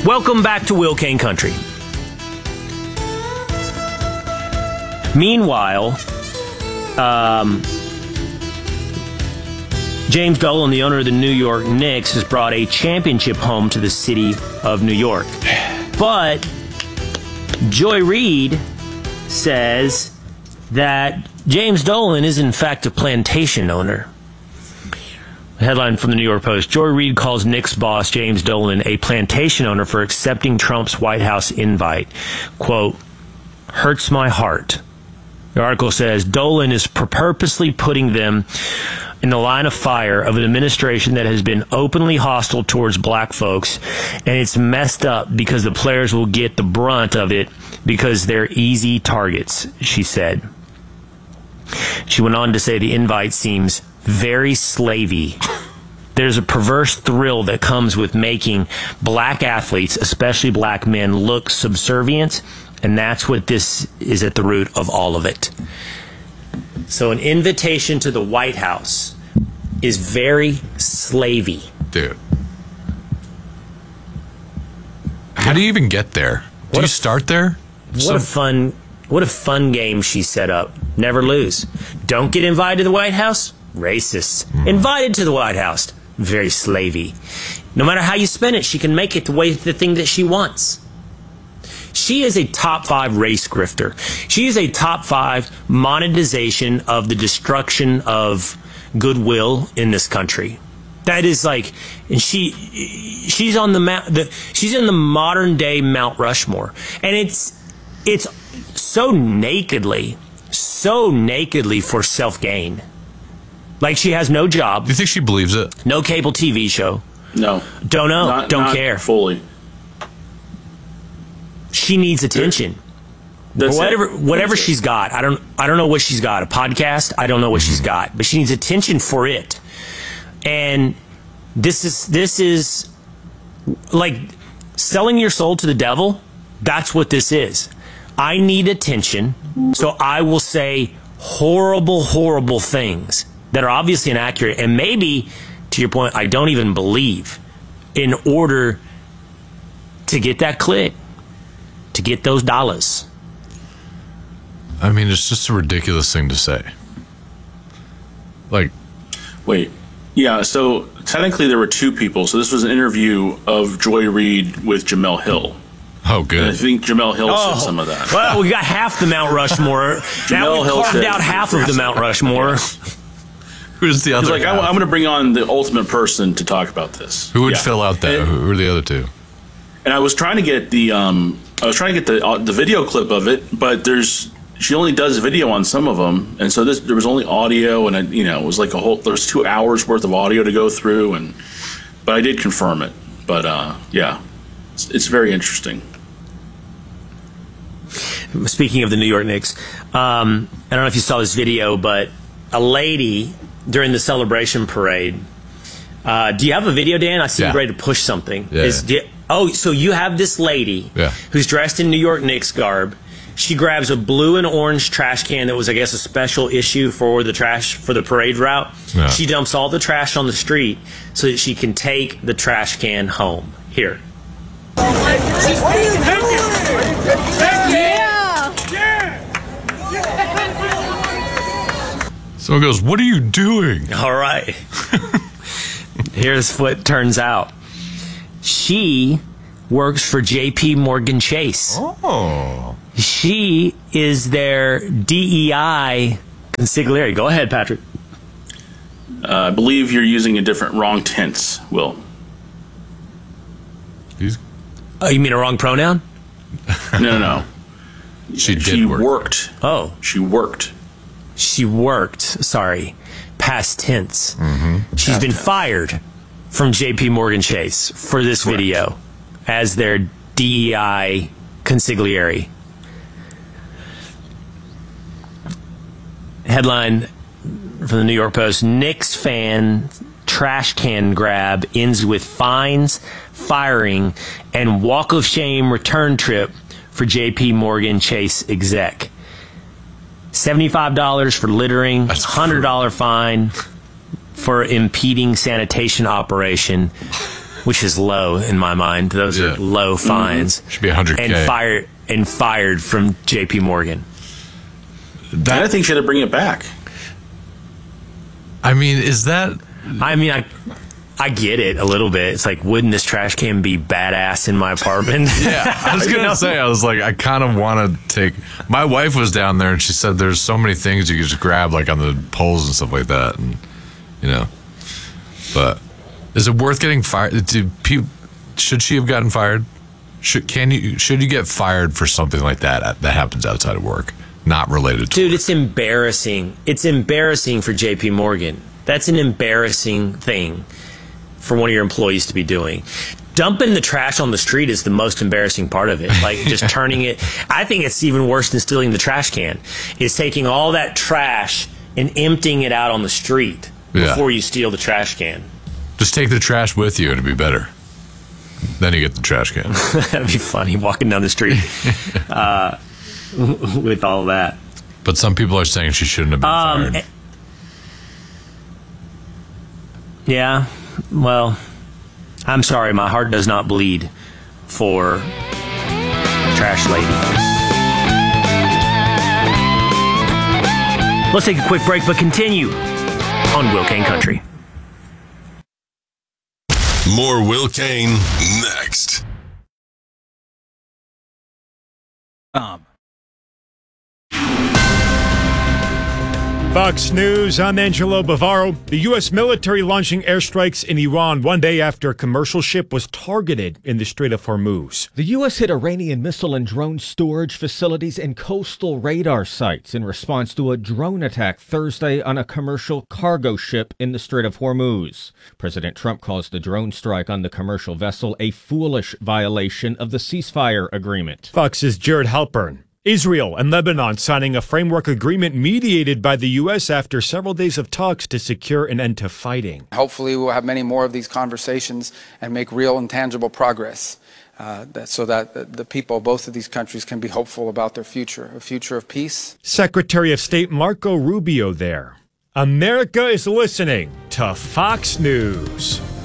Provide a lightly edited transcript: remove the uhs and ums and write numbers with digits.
Welcome back to Will Kane Country. Meanwhile, James Dolan, the owner of the New York Knicks, has brought a championship home to the city of New York. But Joy Reid says that James Dolan is in fact a plantation owner. Headline from the New York Post: Joy Reid calls Knicks boss James Dolan a plantation owner for accepting Trump's White House invite. Quote, hurts my heart. The article says Dolan is purposely putting them in the line of fire of an administration that has been openly hostile towards black folks, and it's messed up because the players will get the brunt of it because they're easy targets, she said. She went on to say the invite seems very slavey. There's a perverse thrill that comes with making black athletes, especially black men, look subservient, and that's what this is at the root of all of it. So an invitation to the White House is very slavey. Dude. How do you even get there? Do you start there? What a fun game she set up. Never lose. Don't get invited to the White House? Racist. Invited to the White House? Very slavey. No matter how you spin it, she can make it the thing that she wants. She is a top 5 race grifter. She is a top 5 monetization of the destruction of goodwill in this country. That is like, and she's on she's in the modern day Mount Rushmore, and it's so nakedly for self gain. Like, she has no job. Do you think she believes it? No cable TV show. No. Don't know. Don't care. Fully. She needs attention. Whatever she's got. I don't know what she's got. A podcast? I don't know what she's got. But she needs attention for it. And this is like selling your soul to the devil. That's what this is. I need attention, so I will say horrible, horrible things that are obviously inaccurate, and maybe, to your point, I don't even believe, in order to get that click, to get those dollars. I mean, it's just a ridiculous thing to say. Like, wait, yeah, so technically there were 2 people, so this was an interview of Joy Reid with Jemele Hill. Oh, good. And I think Jemele Hill said some of that. Well, we got half the Mount Rushmore. Now we carved out half of the Mount Rushmore. Who's the other? He's like, I'm going to bring on the ultimate person to talk about this. Who would fill out that? Who are the other 2? And I was trying to get the video clip of it, but she only does video on some of them, and so there was only audio, and it was like there's 2 hours worth of audio to go through, but I did confirm it. But yeah, it's very interesting. Speaking of the New York Knicks, I don't know if you saw this video, but a lady during the celebration parade. Do you have a video, Dan? I see you ready to push something. Yeah. So you have this lady who's dressed in New York Knicks garb. She grabs a blue and orange trash can that was, I guess, a special issue for the parade route. Yeah. She dumps all the trash on the street so that she can take the trash can home. Here. Someone goes, "What are you doing?" All right. Here's what turns out. She works for J.P. Morgan Chase. Oh. She is their DEI consigliere. Go ahead, Patrick. I believe you're using wrong tense, Will. Oh, you mean a wrong pronoun? No. She worked. Oh. She worked. She worked. Sorry. Past tense. Mm-hmm. She's been fired from J.P. Morgan Chase for this video as their DEI consigliere. Headline from the New York Post: Knicks fan trash can grab ends with fines, firing, and walk of shame return trip for J.P. Morgan Chase exec. $75 for littering, $100 fine for impeding sanitation operation. which is low in my mind. Those are low fines. Should be $100K. And fired from JP Morgan. I think she had to bring it back. I mean, is that... I mean, I get it a little bit. It's like, wouldn't this trash can be badass in my apartment? Yeah, I was going to say, I was like, I kind of want to take... My wife was down there, and she said there's so many things you could just grab, like on the poles and stuff like that, and, you know. But is it worth getting fired? Should she have gotten fired? Should you get fired for something like that happens outside of work, not related to Dude, work? it's embarrassing. It's embarrassing for JP Morgan. That's an embarrassing thing for one of your employees to be doing. Dumping the trash on the street is the most embarrassing part of it. Like just turning it. I think it's even worse than stealing the trash can. Is taking all that trash and emptying it out on the street before you steal the trash can. Just take the trash with you. It'd be better. Then you get the trash can. That'd be funny, walking down the street with all that. But some people are saying she shouldn't have been fired. Yeah, well, I'm sorry, my heart does not bleed for Trash Lady. Let's take a quick break, but continue on Will Kane Country. More Will Kane next. Fox News, I'm Angelo Bavaro. The U.S. military launching airstrikes in Iran one day after a commercial ship was targeted in the Strait of Hormuz. The U.S. hit Iranian missile and drone storage facilities and coastal radar sites in response to a drone attack Thursday on a commercial cargo ship in the Strait of Hormuz. President Trump calls the drone strike on the commercial vessel a foolish violation of the ceasefire agreement. Fox's Jared Halpern. Israel and Lebanon signing a framework agreement mediated by the U.S. after several days of talks to secure an end to fighting. Hopefully we'll have many more of these conversations and make real and tangible progress so that the people of both of these countries can be hopeful about their future, a future of peace. Secretary of State Marco Rubio there. America is listening to Fox News.